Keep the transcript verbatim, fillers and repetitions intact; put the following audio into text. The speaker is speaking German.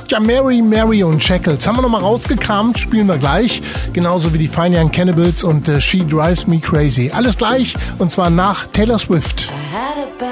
Ja, Mary, Mary und Shackles haben wir nochmal rausgekramt, spielen wir gleich. Genauso wie die Fine Young Cannibals und äh, She Drives Me Crazy. Alles gleich, und zwar nach Taylor Swift.